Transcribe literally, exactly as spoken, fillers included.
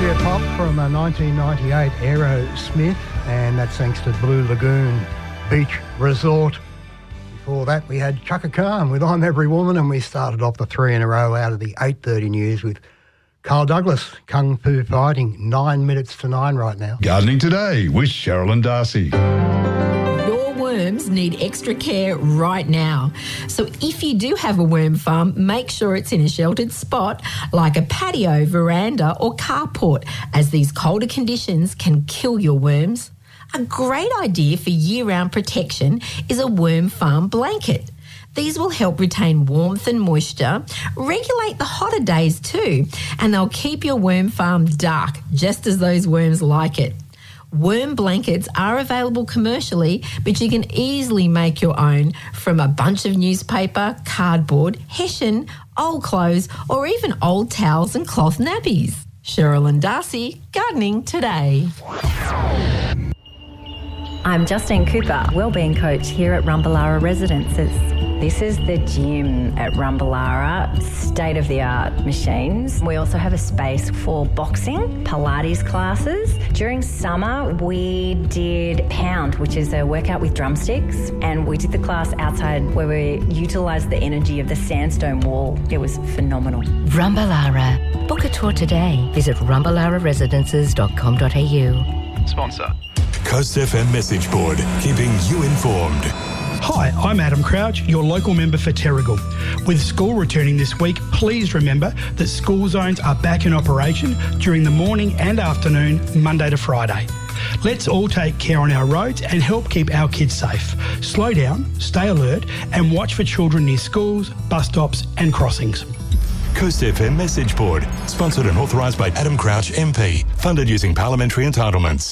Yeah, pop from a nineteen ninety-eight Aerosmith, and that's thanks to Blue Lagoon Beach Resort. Before that, we had Chaka Khan with I'm Every Woman, and we started off the three in a row out of the eight thirty news with Carl Douglas, Kung Fu Fighting, nine minutes to nine right now. Gardening Today with Cheryl and Darcy. Your worms need extra care right now. So if you do have a worm farm, make sure it's in a sheltered spot like a patio, veranda or carport, as these colder conditions can kill your worms. A great idea for year-round protection is a worm farm blanket. These will help retain warmth and moisture, regulate the hotter days too, and they'll keep your worm farm dark, just as those worms like it. Worm blankets are available commercially, but you can easily make your own from a bunch of newspaper, cardboard, hessian, old clothes, or even old towels and cloth nappies. Cheryl and Darcy, Gardening Today. I'm Justine Cooper, Wellbeing Coach here at Rumballara Residences. This is the gym at Rumballara, state-of-the-art machines. We also have a space for boxing, Pilates classes. During summer, we did Pound, which is a workout with drumsticks, and we did the class outside where we utilised the energy of the sandstone wall. It was phenomenal. Rumballara. Book a tour today. Visit rumballara residences dot com dot a u. Sponsor. Coast F M message board, keeping you informed. Hi, I'm Adam Crouch, your local member for Terrigal. With school returning this week, please remember that school zones are back in operation during the morning and afternoon, Monday to Friday. Let's all take care on our roads and help keep our kids safe. Slow down, stay alert and watch for children near schools, bus stops and crossings. Coast F M message board, sponsored and authorised by Adam Crouch M P, funded using parliamentary entitlements.